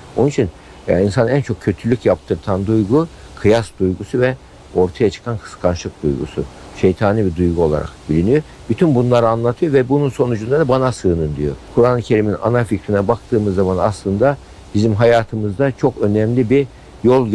Onun için insan en çok kötülük yaptırtan duygu kıyas duygusu ve ortaya çıkan kıskançlık duygusu. Şeytani bir duygu olarak biliniyor. Bütün bunları anlatıyor ve bunun sonucunda da bana sığının diyor. Kur'an-ı Kerim'in ana fikrine baktığımız zaman aslında bizim hayatımızda çok önemli bir yol